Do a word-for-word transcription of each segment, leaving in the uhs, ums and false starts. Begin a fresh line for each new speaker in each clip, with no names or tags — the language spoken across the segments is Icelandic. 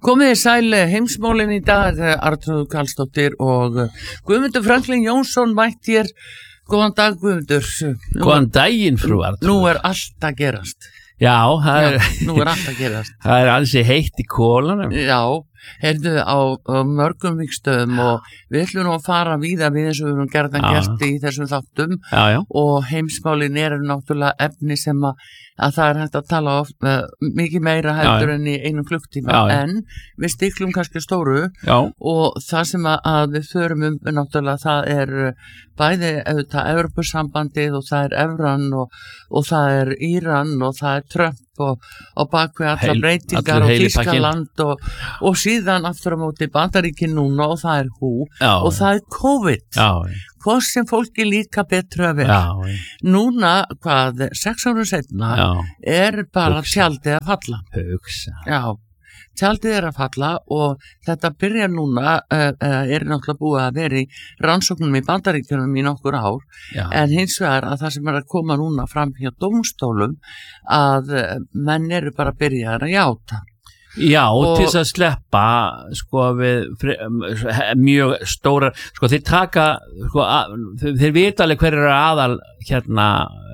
Komið þið sæl heimsmálin í dag, Arnþrúður Karlsdóttir og Guðmundur Franklín Jónsson mætt hér. Góðan dag, Guðmundur.
Góðan daginn, frú Arnþrúður.
Nú er allt að gerast.
Já, það er,
Já, nú er allt að gerast.
það er alls heitt í kólanum.
Já, heyrðu á, á mörgum vígstöðum og við ætlum nú að fara víða við eins og við erum gerðan gert í þessum þáttum
Já, já.
og heimsmálin eru náttúrulega efni sem að, að það er hægt að tala of, uh, mikið meira heldur
Já, já.
en í einum klukktíma
Já, já.
en við stiklum kannski stóru
Já,
og það sem að, að við förum um náttúrulega það er bæði auðvitað Evrópusambandið og það er Evran og, og það er Íran og það er Trump og, og bakvið allar
Heil-
breytingar
allur
og
heili pakkinn.
Þýskaland og, og síðan aftur á móti Bandaríkin núna og það er hú
já.
og það er COVID
Já,
hvort sem fólki líka betra að vera
já,
núna hvað sex árum setna
já.
er bara
Hugsa.
tjaldið að falla
Hugsa.
já tjaldið er að falla og þetta byrjar núna, uh, uh, er náttúrulega búið að vera í rannsóknum í Bandaríkjunum í nokkur ár,
Já.
en hins vegar að það sem er að koma núna fram hjá dómstólum að uh, menn eru bara að byrja að játa.
Já,
Og-
til þess að sleppa sko við fri, mjög stóra, sko þeir taka sko, að, þeir, þeir vita alveg hver eru aðal hérna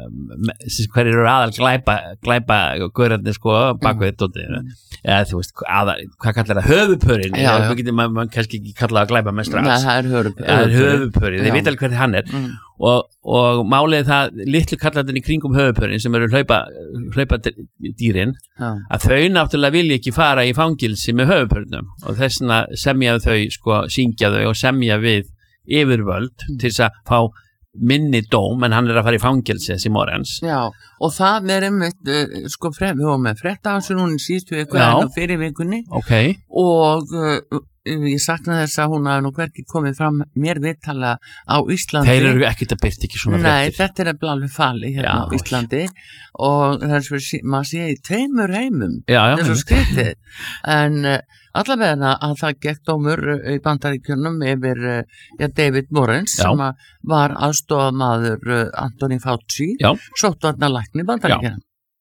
hver eru aðal glæpa glæpa gaurarnir sko bakvið dótið eða þú veist, aðal, hvað kallar það höfupörinn,
Já, já.
maður getur maður man kannski ekki kallað að glæpa með
Nei,
strax
það er höfup,
það er höfupörinn, þeir
Já.
vita alveg hver hann er
Mm.
og, og málið það litlu kallarnir í kringum höfupörinn sem eru hlaupa, hlaupa dýrin
Já.
að þau náttúrulega vilja ekki fara í fangilsi með höfupörnum og þess vegna semja þau sko, syngja þau og semja við yfirvöld til þess að fá minni dóm en hann er að fara í fangilsi þessi morgens.
Já, og það er einmitt, uh, sko, frem, við varum með frétta þessu núna í síðustu viku
Já.
en á fyrir vikunni
Ok,
og uh, ég sakna þess að hún hafi nú hvergi komið fram mér viðtala á Íslandi.
þeir eru ekkert að byrta ekki svona
Nei,
fréttir.
þetta er alveg fali hérna
Já.
á Íslandi og það er svo að maður sé í tveimur heimum,
Já, já,
það er svo
einmitt.
skrítið en uh, allavega að það gekk dómur uh, í Bandaríkjunum yfir uh, ja, David Morens
Já.
sem að var aðstofamaður uh, Anthony Fauci,
Já.
sóttvarnalæknir Bandaríkjunum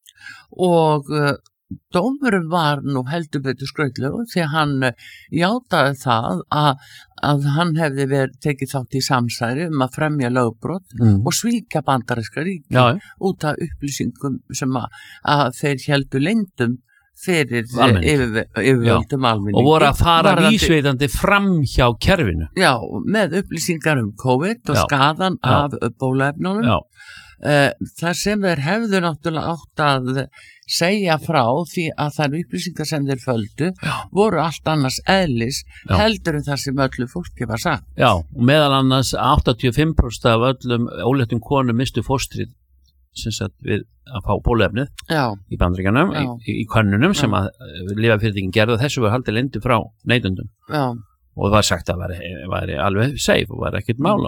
og uh, dómurum var nú heldur betur skrautlegur því að hann uh, játaði það að, að hann hefði verið tekið þátt í samsæri um að fremja lögbrot
Mm.
og svíka bandaríska ríki
Já,
út af upplýsingum sem að, að þeir heldur leyndum fyrir
Almenning.
yfir, yfirvöldum almenningi
og voru að fara
Varðandi-
vísveitandi fram hjá kerfinu.
Já, með upplýsingar um COVID og
Já.
skaðan
Já.
af bóluefnunum.
Já,
Uh, það sem þeir hefðu náttúrulega átt að segja frá því að þær upplýsingar sem þeir földu
Já.
voru allt annars eðlis
Já.
heldur en það sem öllu fólki var sagt.
já, og meðal annars áttatíu og fimm prósent af öllum óléttum konum mistu fóstrið sem sagt við að fá bóluefnið
Já,
í Bandaríkjunum,
Já.
í, í könnunum sem
Já.
að lyfjafyrirtækin gerðu og þessu var haldið leyndu frá neytendum
já.
og það var sagt að það væri, væri alveg safe og væri ekkert mála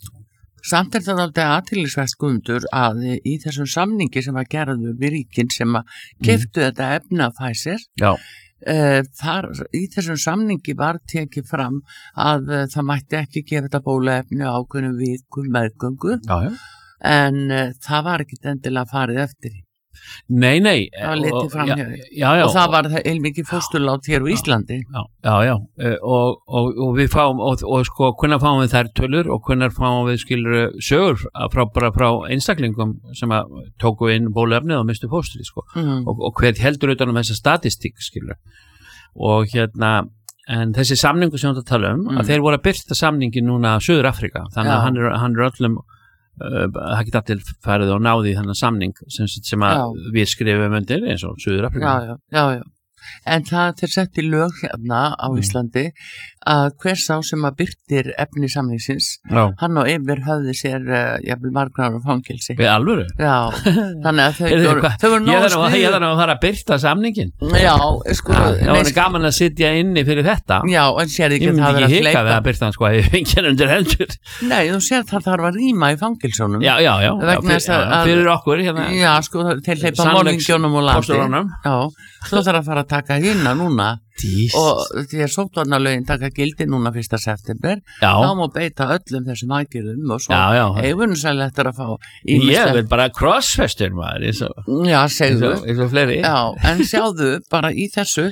Samt er það aldrei aðtýrlisvert Guðmundur að í þessum samningi sem var gerður við ríkin sem að keyptu þetta efni af Pfizer
Já,
Uh, þar, í þessum samningi var tekið fram að uh, það mætti ekki gefa þetta bóluefni á ákveðnum vikum meðgöngu
já, já.
en uh, það var ekki endilega farið eftir því
Nei, nei
Það var litið
og-
framhjá
já,
því.
já, já,
og það var það heilmikið fósturlát hér á Íslandi
Já, já, já, eh, og, og, og við fáum, og, og sko, hvernig fáum við þær tölur og hvernig fáum við skilur sögur frá, bara frá einstaklingum sem að tóku inn bóluefnið og mistu fóstri, sko,
mm.
og, og hver heldur utan um þessa statistík, skilur, og hérna, en þessi samningu sem við tala um,
Mm.
að þeir voru að byrta samningi núna á Suður Afrika, þannig
Já.
að hann er, hann er öllum Uh, það geta allir farið og náði þennan samning sem, sem að
Já.
við skrifum undir eins og Suður Afrika.
já, já, já, já. En það þeir setti lög hérna á
Mm.
Íslandi að hver sá sem að byrtir efni samningsins,
Já.
hann á yfir höfði sér uh, jafnvel margrar á fangilsi.
Við alvöru?
Já, þannig að þau
Heyrðu,
voru,
hvað?
þau voru
Ég
nógu
þarf nú- ég
sniðug.
þarf nú að fara að byrta samningin.
Já, sko,
Það
nei,
var gaman að sitja inni fyrir þetta.
já, en sér ekki
Ég
að
myndi
það
ekki
verið að
hika við
hleypa.
að byrta hann sko að ég fengi hann undir hendur.
Nei, þú sér það þarf að rýma í fangilsónum.
Já, já, já.
Vegna
já, fyrir,
þess að-
já, fyrir okkur hérna.
Já, sko, til hleypa
Sannleiks-
morðingjónum og landi.
pósturunum.
Já, svo þarf að fara að taka hérna núna
Dís.
og því að sóttvarnalögin taka gildi núna fyrsta september,
Já,
þá má beita öllum þessum aðgerðum og svo
já, já.
eigum sæl eftir að fá
Ég
ýmislegt-
vil bara crossfestur maður, eins og,
Já,
eins
segðu.
og, eins og fleiri.
Já, en sjáðu bara í þessu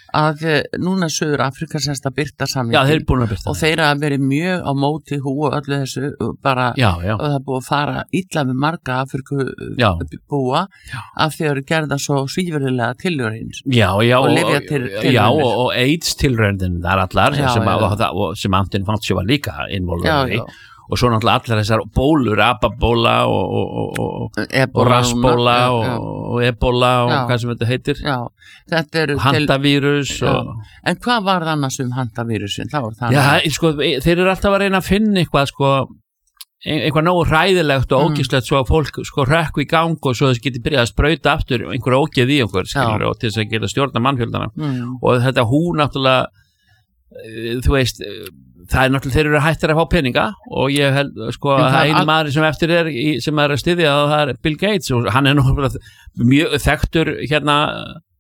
að núna Suður Afrika semst að byrta samning
Já, þeir eru búin að byrta
og þeir hafa verið mjög á móti hú og öllu þessu bara
já, já.
og það er búið að fara illa með marga Afriku já. búa já. af því að eru gerða svo svífurlega tilraunir
já, já,
og,
og,
og, til,
já, og, og AIDS tilraunin þar allar já, sem, já. Að, og, sem Anton Fauci var líka involverið í og svo náttúrulega allar þessar bólur, ababóla og, og, og, og rassbóla og, og ebola og já. Hvað sem þetta heitir
já. Þetta eru
handavírus og...
En hvað var það annars um handavírusin?
Já, sko, þeir eru alltaf að reyna að finna eitthvað sko, eitthvað nógu hræðilegt og mm. ógíslegt svo að fólk sko rökku í gang og svo þess geti byrjað að sprauta aftur einhver ógeð í okkur skilur, og til þess að geta stjórna mannfjöldana mm. og þetta hún náttúrulega þú veist það er náttúrulega þeir eru hættir að fá peninga og ég held sko að einu maður sem eftir er í, sem er að styðja það er Bill Gates og hann er náttúrulega mjög þekktur hérna